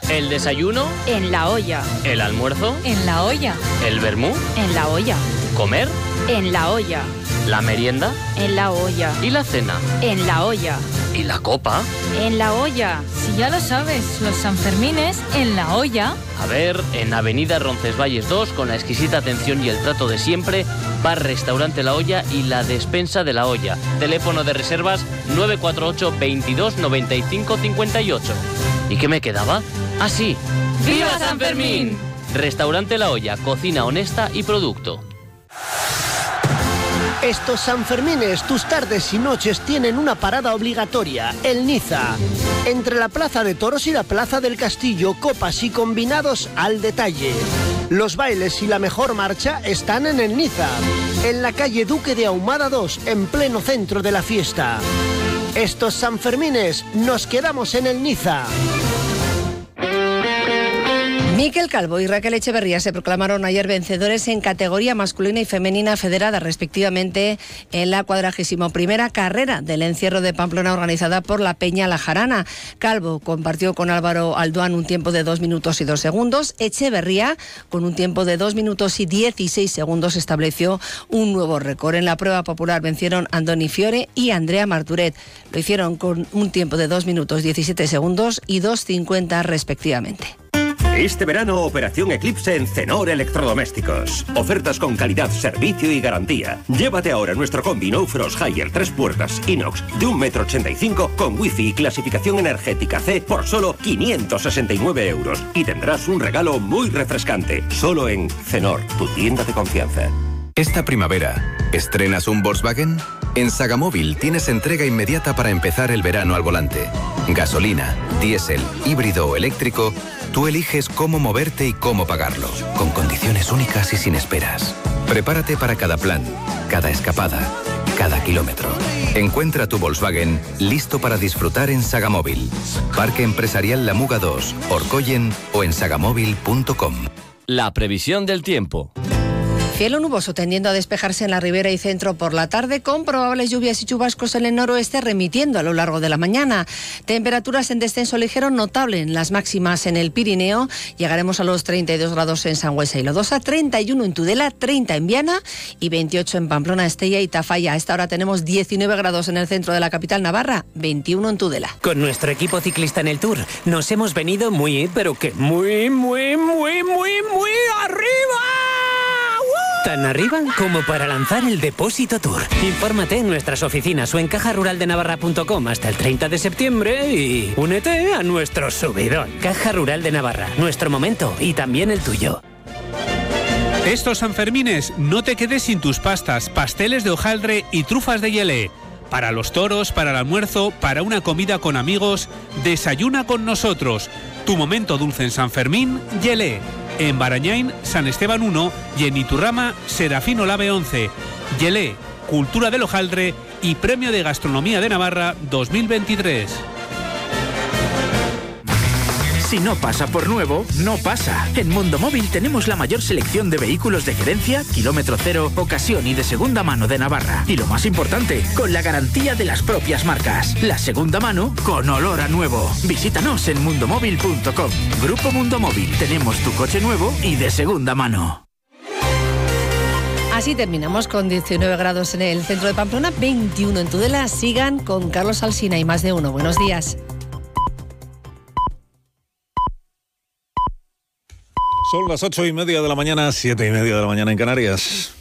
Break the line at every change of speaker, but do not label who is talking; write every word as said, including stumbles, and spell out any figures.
El desayuno.
En la olla.
El almuerzo.
En la olla.
El vermú.
En la olla.
Comer.
En la olla.
La merienda.
En la olla.
Y la cena.
En la olla.
¿Y la copa?
En la olla.
Si ya lo sabes, los Sanfermines en la olla.
A ver, en Avenida Roncesvalles dos, con la exquisita atención y el trato de siempre, bar restaurante La Olla y la despensa de La Olla. Teléfono de reservas nueve cuatro ocho, veintidós, noventa y cinco, cincuenta y ocho. ¿Y qué me quedaba? ¡Ah, sí!
¡Viva San Fermín!
Restaurante La Olla, cocina honesta y producto.
Estos Sanfermines, tus tardes y noches tienen una parada obligatoria, el Niza. Entre la Plaza de Toros y la Plaza del Castillo, copas y combinados al detalle. Los bailes y la mejor marcha están en el Niza, en la calle Duque de Ahumada dos, en pleno centro de la fiesta. Estos Sanfermines, nos quedamos en el Niza.
Miquel Calvo y Raquel Echeverría se proclamaron ayer vencedores en categoría masculina y femenina federada, respectivamente, en la cuadragésimo primera carrera del encierro de Pamplona organizada por la Peña La Jarana. Calvo compartió con Álvaro Alduán un tiempo de dos minutos y dos segundos. Echeverría, con un tiempo de dos minutos y dieciséis segundos, estableció un nuevo récord. En la prueba popular vencieron Andoni Fiore y Andrea Marturet. Lo hicieron con un tiempo de dos minutos diecisiete segundos y dos cincuenta respectivamente.
Este verano, Operación Eclipse en Cenor Electrodomésticos. Ofertas con calidad, servicio y garantía. Llévate ahora nuestro combi No Frost Higher tres puertas inox de un metro ochenta y cinco con wifi y clasificación energética C por solo quinientos sesenta y nueve euros. Y tendrás un regalo muy refrescante. Solo en Cenor, tu tienda de confianza.
Esta primavera, ¿estrenas un Volkswagen? En Sagamóvil tienes entrega inmediata para empezar el verano al volante. Gasolina, diésel, híbrido o eléctrico, tú eliges cómo moverte y cómo pagarlo, con condiciones únicas y sin esperas. Prepárate para cada plan, cada escapada, cada kilómetro. Encuentra tu Volkswagen listo para disfrutar en Sagamóvil. Parque Empresarial La Muga dos, Orcoyen o en sagamóvil punto com.
La previsión del tiempo.
Cielo nuboso tendiendo a despejarse en la ribera y centro por la tarde, con probables lluvias y chubascos en el noroeste remitiendo a lo largo de la mañana. Temperaturas en descenso ligero notable en las máximas en el Pirineo. Llegaremos a los treinta y dos grados en Sangüesa y Lodosa, treinta y uno en Tudela, treinta en Viana y veintiocho en Pamplona, Estella y Tafalla. A esta hora tenemos diecinueve grados en el centro de la capital navarra, veintiuno en Tudela.
Con nuestro equipo ciclista en el Tour nos hemos venido muy, pero que muy, muy, muy, muy, muy arriba. Tan arriba como para lanzar el Depósito Tour. Infórmate en nuestras oficinas o en caja rural de navarra punto com hasta el treinta de septiembre y únete a nuestro subidón. Caja Rural de Navarra, nuestro momento y también el tuyo.
Estos Sanfermines, no te quedes sin tus pastas, pasteles de hojaldre y trufas de Yelé. Para los toros, para el almuerzo, para una comida con amigos, desayuna con nosotros. Tu momento dulce en San Fermín, Yelé. En Barañain, San Esteban uno y en Iturrama, Serafín Olave once. Yelé, Cultura del Hojaldre y Premio de Gastronomía de Navarra dos mil veintitrés.
Si no pasa por nuevo, no pasa. En Mundo Móvil tenemos la mayor selección de vehículos de gerencia, kilómetro cero, ocasión y de segunda mano de Navarra. Y lo más importante, con la garantía de las propias marcas. La segunda mano con olor a nuevo. Visítanos en mundo móvil punto com. Grupo Mundo Móvil. Tenemos tu coche nuevo y de segunda mano.
Así terminamos con diecinueve grados en el centro de Pamplona, veintiuno en Tudela. Sigan con Carlos Alsina y Más de Uno. Buenos días.
Son las ocho y media de la mañana, siete y media de la mañana en Canarias.